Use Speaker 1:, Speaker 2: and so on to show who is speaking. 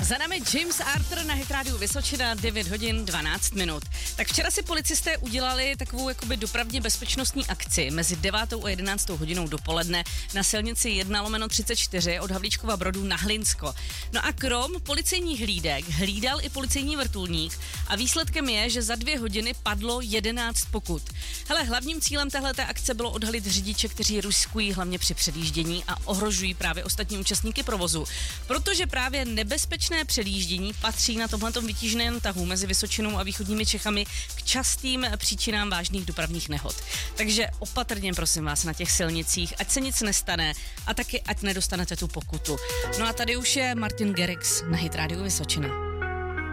Speaker 1: Za námi James Arthur na Hit Radio Vysočina, 9 hodin 12 minut. Tak včera si policisté udělali takovou jakoby dopravně bezpečnostní akci mezi 9. a 11. hodinou dopoledne na silnici 1/34 od Havlíčkova Brodu na Hlinsko. No a krom policejních hlídek hlídal i policejní vrtulník a výsledkem je, že za 2 hodiny padlo 11 pokut. Hele, hlavním cílem téhleté akce bylo odhalit řidiče, kteří riskují hlavně při předjíždění a ohrožují právě ostatní účastníky provozu. Protože právě nebezpečné předjíždění patří na tomhletom vytíženém tahu mezi Vysočinou a východními Čechami k častým příčinám vážných dopravních nehod. Takže opatrně prosím vás na těch silnicích, ať se nic nestane a taky ať nedostanete tu pokutu. No a tady už je Martin Garrix na Hit Radio Vysočina.